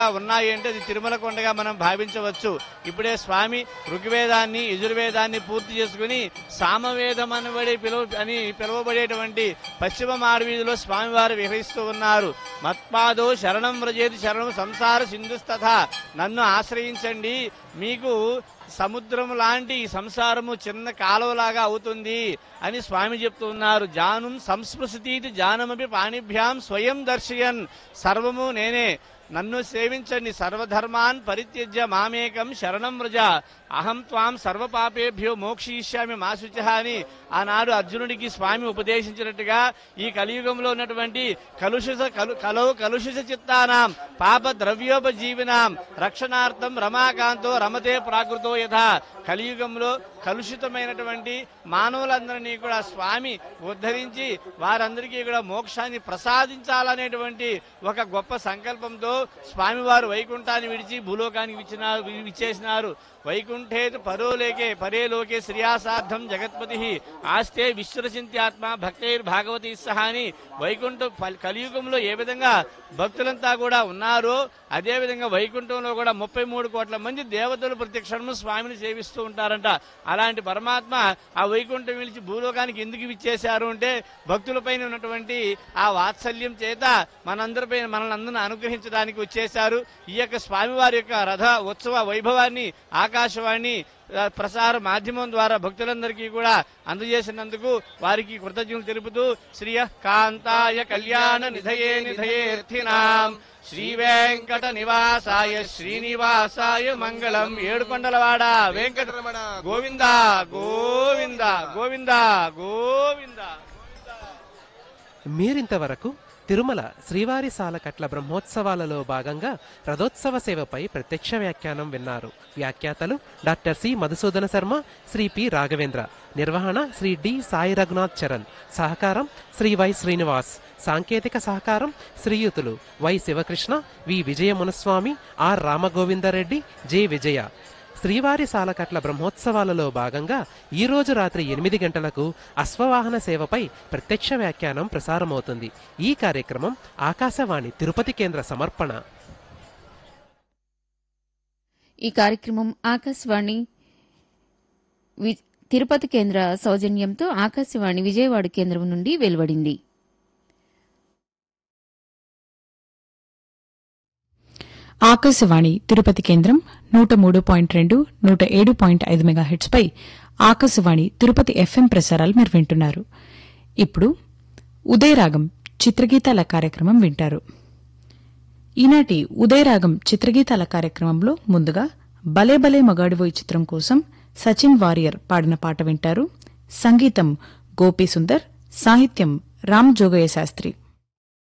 ఉన్నాయి అంటే అది తిరుమల కొండగా మనం భావించవచ్చు. ఇప్పుడే స్వామి ఋగ్వేదాన్ని యజుర్వేదాన్ని పూర్తి చేసుకుని సామవేదం అని పిలువబడేటువంటి పశ్చిమ మాడవీధిలో స్వామివారు విహరిస్తూ ఉన్నారు. మత్పాదో శరణం వ్రజేది శరణం సంసార సింధుస్తథ, నన్ను ఆశ్రయించండి, మీకు సముద్రం లాంటి ఈ సంసారము చిన్న కాలువలాగా అవుతుంది అని స్వామి చెప్తూ ఉన్నారు. జానం సంస్పృశతీతి జానమపి పాణిభ్యాం స్వయం దర్శయన్, సర్వము నేనే, నన్ను సేవించండి, సర్వధర్మాన్ పరిత్యజ్య మామేకం శరణం వ్రజ అహం త్వాం సర్వపాపేభ్యో మోక్షయిష్యామి మా శుచః అని ఆనాడు అర్జునుడికి స్వామి ఉపదేశించినట్టుగా ఈ కలియుగంలో ఉన్నటువంటి కలుషిత చిత్తానాం పాప ద్రవ్యోపజీవినాం రక్షణార్థం రమాకాంతో రమతే ప్రాకృతో యథా, కలియుగంలో కలుషితమైనటువంటి మానవులందరినీ కూడా స్వామి ఉద్ధరించి వారందరికీ కూడా మోక్షాన్ని ప్రసాదించాలనేటువంటి ఒక గొప్ప సంకల్పంతో స్వామివారు వైకుంఠాన్ని విడిచి భూలోకానికి విచ్చేసినారు. వైకుంఠే పరేలోకే శ్రియాసార్థం జగత్పతి ఆస్తే విశ్వరచింత్యాత్మ భక్తైర్భాగవతి సహా అని వైకుంఠ కలియుగంలో ఏ విధంగా భక్తులంతా కూడా ఉన్నారో అదేవిధంగా వైకుంఠంలో కూడా 33 కోట్ల మంది దేవతలు ప్రత్యక్షము స్వామిని సేవిస్తూ ఉంటారంట. అలాంటి పరమాత్మ ఆ వైకుంఠం విలిచి భూలోకానికి ఎందుకు విచ్చేశారు అంటే భక్తులపైన ఉన్నటువంటి ఆ వాత్సల్యం చేత మనల్ని అందరిని అనుగ్రహించడానికి వచ్చేశారు. ఈ యొక్క స్వామివారి యొక్క రథ ఉత్సవ వైభవాన్ని ఆకాశవాణి ప్రసార మాధ్యమం ద్వారా భక్తులందరికీ కూడా అందజేసినందుకు వారికి కృతజ్ఞతలు తెలుపుతూ శ్రీయ కాంతాయ కళ్యాణ నిధయేర్థినాం శ్రీ వెంకట నివాసాయ శ్రీనివాసాయ మంగళం. ఏడుకొండలవాడ వెంకటరమణ గోవింద గోవింద గోవింద గోవింద. మీరింతవరకు తిరుమల శ్రీవారి సాలకట్ల బ్రహ్మోత్సవాలలో భాగంగా రథోత్సవ సేవపై ప్రత్యక్ష వ్యాఖ్యానం విన్నారు. వ్యాఖ్యాతలు doctor C Madhusudana Sharma, Shri P Raghavendra. నిర్వహణ శ్రీ డి సాయి రఘునాథ్ చరణ్. సహకారం శ్రీ వై శ్రీనివాస్. సాంకేతిక సహకారం శ్రీయుతులు why Sivakrishna, we Vijaya Munaswamy, are Rama Govinda Reddy, J విజయ. శ్రీవారి సాలకట్ల బ్రహ్మోత్సవాలలో భాగంగా ఈ రోజు రాత్రి 8 గంటలకు అశ్వవాహన సేవపై ప్రత్యక్ష వ్యాఖ్యానం ప్రసారమవుతుంది. ఈ కార్యక్రమం ఆకాశవాణి తిరుపతి కేంద్ర సమర్పణ. ఈ కార్యక్రమం ఆకాశవాణి తిరుపతి కేంద్ర సౌజన్యంతో ఆకాశవాణి విజయవాడ కేంద్రం నుండి వెలువడింది. ఆకాశవాణి తిరుపతి కేంద్రం 103.2, 107.5 మెగాహెర్ట్జ్ పై ఆకాశవాణి తిరుపతి ఎఫ్ఎం ప్రసారాలు మీరు వింటున్నారు. ఇప్పుడు ఉదయరాగం చిత్రగీతాల కార్యక్రమం వింటారు. ఈనాటి ఉదయరాగం చిత్రగీతాల కార్యక్రమంలో ముందుగా భలే భలే మగాడివోయ్ చిత్రం కోసం సచిన్ వారియర్ పాడిన పాట వింటారు. సంగీతం గోపీ సుందర్, సాహిత్యం రామ్ జోగయ్య శాస్త్రి.